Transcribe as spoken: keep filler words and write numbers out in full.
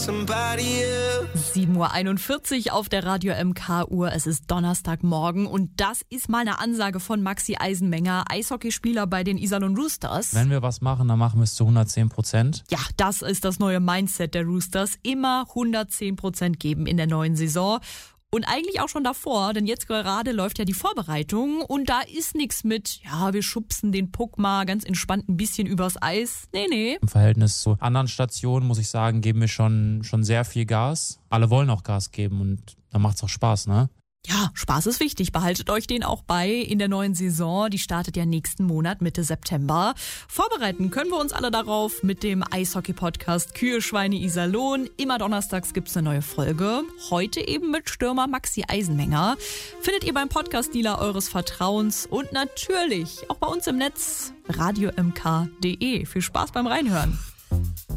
somebody else. sieben Uhr einundvierzig auf der Radio M K-Uhr. Es ist Donnerstagmorgen und das ist mal eine Ansage von Maxi Eisenmenger, Eishockeyspieler bei den Iserlohn Roosters. Wenn wir was machen, dann machen wir es zu hundertzehn Prozent. Ja, das ist das neue Mindset der Roosters. Immer hundertzehn Prozent geben in der neuen Saison. Und eigentlich auch schon davor, denn jetzt gerade läuft ja die Vorbereitung und da ist nichts mit, ja, wir schubsen den Puck mal ganz entspannt ein bisschen übers Eis. Nee, nee. Im Verhältnis zu anderen Stationen, muss ich sagen, geben wir schon, schon sehr viel Gas. Alle wollen auch Gas geben und dann macht's auch Spaß, ne? Ja, Spaß ist wichtig. Behaltet euch den auch bei in der neuen Saison. Die startet ja nächsten Monat, Mitte September. Vorbereiten können wir uns alle darauf mit dem Eishockey-Podcast Kühe, Schweine, Iserlohn. Immer donnerstags gibt's eine neue Folge. Heute eben mit Stürmer Maxi Eisenmenger. Findet ihr beim Podcast-Dealer eures Vertrauens und natürlich auch bei uns im Netz radio m k punkt d e. Viel Spaß beim Reinhören.